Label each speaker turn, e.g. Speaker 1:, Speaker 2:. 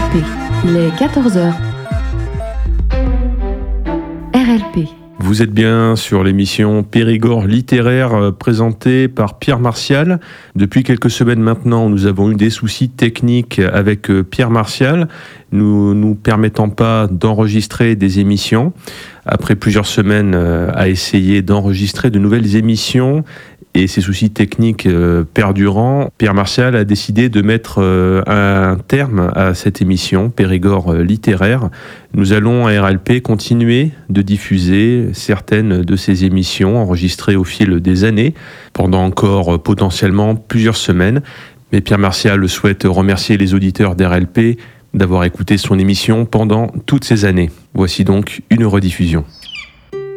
Speaker 1: RLP, il est 14h. RLP.
Speaker 2: Vous êtes bien sur l'émission Périgord littéraire présentée par Pierre Martial. Depuis quelques semaines maintenant, nous avons eu des soucis techniques avec Pierre Martial, nous permettant pas d'enregistrer des émissions. Après plusieurs semaines à essayer d'enregistrer de nouvelles émissions et ces soucis techniques perdurant, Pierre Martial a décidé de mettre un terme à cette émission Périgord littéraire. Nous allons à RLP continuer de diffuser certaines de ces émissions enregistrées au fil des années, pendant encore potentiellement plusieurs semaines. Mais Pierre Martial souhaite remercier les auditeurs d'RLP d'avoir écouté son émission pendant toutes ces années. Voici donc une rediffusion.